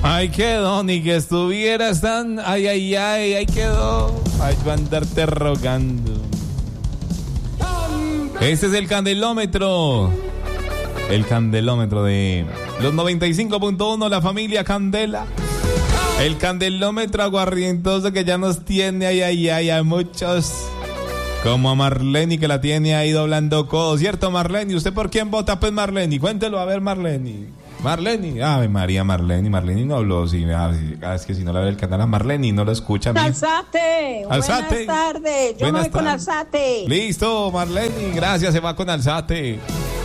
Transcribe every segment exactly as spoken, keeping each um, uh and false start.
Ay, quedó, ni que estuvieras tan... Ay, ay, ay, ay, quedó. Ay, va a andarte rogando. Este es el candelómetro. El candelómetro de los noventa y cinco punto uno, la familia Candela. El candelómetro aguardientoso que ya nos tiene, ay, ay, ay, a muchos. Como a Marleni, que la tiene ahí doblando codos. ¿Cierto, Marleni? ¿Usted por quién vota, pues, Marleni? Cuéntelo, a ver, Marleni. Marleni, Ave María, Marleni, Marleni no habló, sí, ah, es que si no la ve el canal a Marleni, no lo escucha. Alzate, Alzate. Buenas tardes, yo Buenas me voy con tardes. Alzate. Listo, Marleni, gracias, se va con Alzate.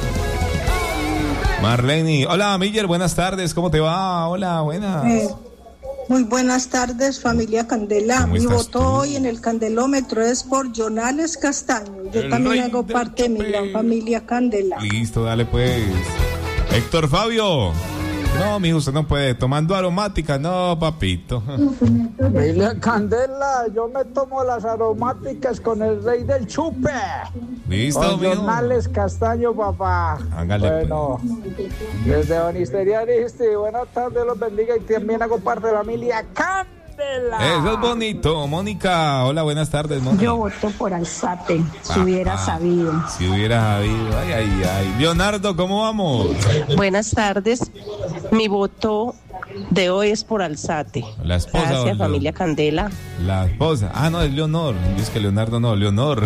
Marleni, hola, Miller, buenas tardes, ¿cómo te va? Hola, buenas. Eh, muy buenas tardes, familia Candela. ¿Cómo Mi estás voto tú? hoy en el candelómetro es por Jonales Castaño. Yo El también rey hago del parte de mi chupe. gran familia Candela. Listo, dale pues. Héctor Fabio. No, mijo, usted no puede. Tomando aromática, no, papito. Familia Candela, yo me tomo las aromáticas con el rey del chupe. Listo, Con mijo. Jonales Castaño, papá. Hágale, bueno, desde Banistería Aristi, buenas tardes, los bendiga y también hago parte de la familia Candela. Eso es bonito. Mónica, hola, buenas tardes, Mónica. Yo voto por Alzate, si Ah, hubiera ah, sabido. Si hubiera sabido. Ay, ay, ay. Leonardo, ¿cómo vamos? Buenas tardes. Mi voto de hoy es por Alzate. La esposa. Gracias, o familia Candela. La esposa. Ah, no, es Leonor. Es que Leonardo no, Leonor.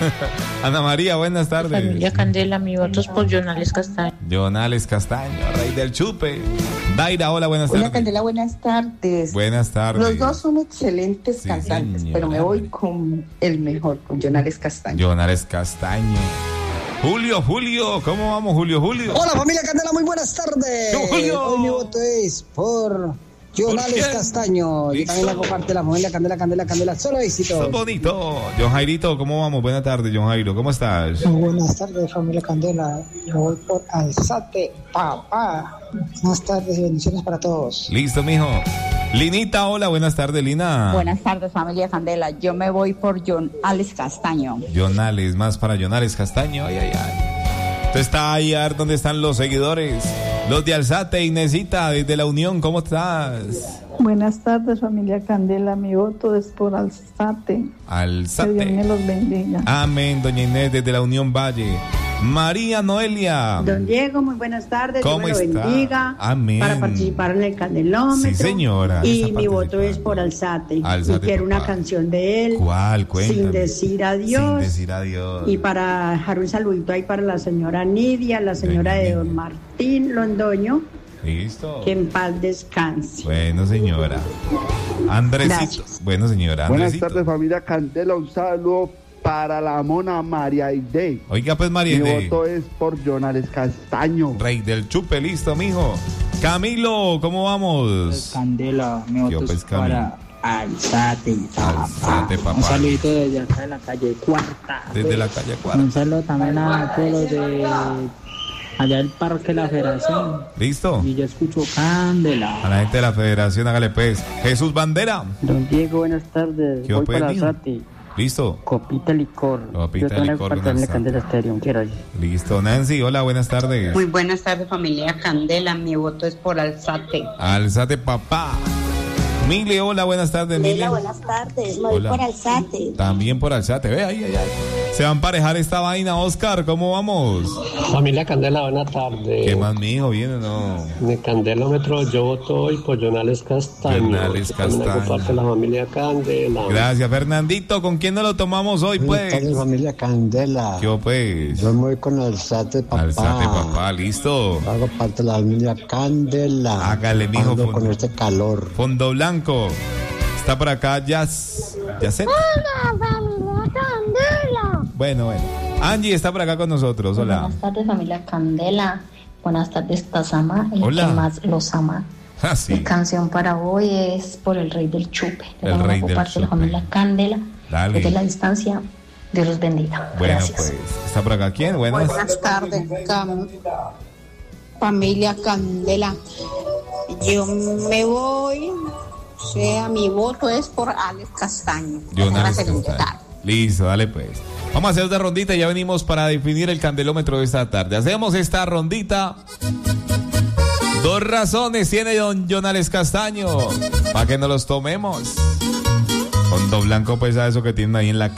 Ana María, buenas tardes. Familia Candela, mi voto es por Jonales Castaño. Jonales Castaño, rey del chupe. Daira, hola, buenas Hola tardes. Candela, buenas tardes. Buenas tardes. Los dos son excelentes Sí, cantantes, señora. pero me voy con el mejor, con Jonales Castaño. Jonales Castaño. Julio, Julio, ¿cómo vamos, Julio, Julio? Hola familia Candela, muy buenas tardes. Yo, Julio. Hoy mi voto es por Jonales quién? Castaño. Yo Listo. también hago parte de la familia Candela, Candela, Candela. Solo Eso éxito. es bonito. John Jairito, ¿cómo vamos? Buenas tardes, John Jairo, ¿cómo estás? Muy buenas tardes familia Candela. Yo voy por Alzate, papá. Buenas tardes y bendiciones para todos. Listo, mijo. Linita, hola, buenas tardes, Lina. Buenas tardes, familia Candela. Yo me voy por Jonales Castaño. Jonales, más para Jonales Castaño. Ay, ay, ay. Usted está ahí a ver dónde están los seguidores. Los de Alzate, Inesita, desde la Unión, ¿cómo estás? Buenas tardes, familia Candela. Mi voto es por Alzate. Alzate. los bendiga. Amén, doña Inés, desde la Unión Valle. María Noelia. Don Diego, muy buenas tardes. ¿Cómo Dios me lo está? bendiga. Amén. Para participar en el candelómetro. Sí, señora, Y está mi voto participando. es por Alzate. Alzate, y quiero papá. una canción de él. ¿Cuál? Cuéntame. Sin decir adiós. Sin decir adiós. Y para dejar un saludito ahí para la señora Nidia, la señora Doña de Nidia. don Martín Londoño, Listo. que en paz descanse. Bueno, señora. Andresito. Gracias. Bueno, señora. Buenas Andresito. tardes, familia Candela, un saludo para la mona María Aide. Oiga, pues, María Mi Inés. voto es por Jonales Castaño. Rey del chupe, listo, mijo. Camilo, ¿cómo vamos? Candela, mi Yo, voto pues, es para Alzate, papá. Alzate, papá. Un saludito desde acá de la calle Cuarta. Desde la calle Cuarta. Un saludo también a todos los de allá del Parque La Federación. ¿Listo? Y yo escucho Candela. A la gente de la federación, hágale pues. Jesús Bandera. Don Diego, buenas tardes. ¿Qué Voy pues, para mijo? Alzate. ¿Listo? Copita licor. Copita yo también licor, hago parte de buenas la Candela Estéreo. Quiero ir. Listo. Nancy, hola, buenas tardes. Muy buenas tardes, familia Candela. Mi voto es por Alzate. Alzate, papá. Mile, hola, buenas tardes, Mile. Hola, buenas tardes. Me voy Hola. por Alzate. También por Alzate. Ve, ahí, ahí, ahí. Se va a emparejar esta vaina, Oscar. ¿Cómo vamos? Familia Candela, buena tarde. ¿Qué más, mijo? ¿Viene o no? En el candelómetro yo voto hoy por Jonales Castaño. Jonales Yo también hago Castaño. parte de la familia Candela. Gracias, Fernandito. ¿Con quién nos lo tomamos hoy, Buenas pues? tardes familia Candela. ¿Qué, pues? Yo me voy con Alzate, papá. Alzate, papá. Listo. Hago parte de la familia Candela. Hágale, mijo. Ando Fondo, con este calor. fondo blanco. Está por acá, Jazz. ¿Yacet? Hola, familia Candela. Bueno, bueno. Angie está por acá con nosotros. Hola. Buenas tardes, familia Candela. Buenas tardes, Tazama, el Hola. que más los ama. Ah, Mi sí. canción para hoy es por el Rey del Chupe. El Yo Rey hago del parte de la Chupe. familia Candela. Dale. Desde la distancia, Dios los bendiga. Bueno, Gracias. pues. ¿Está por acá quién? Buenas. Buenas tardes, Cam- familia Candela. Yo me voy, o sea, mi voto es por Alex Castaño. Jonales Tengan una excelente Castaño. Listo, dale pues. Vamos a hacer otra rondita y ya venimos para definir el candelómetro de esta tarde. Hacemos esta rondita Dos razones tiene don Jonales Castaño para que nos los tomemos. Fondo blanco, pues a eso que tienen ahí en la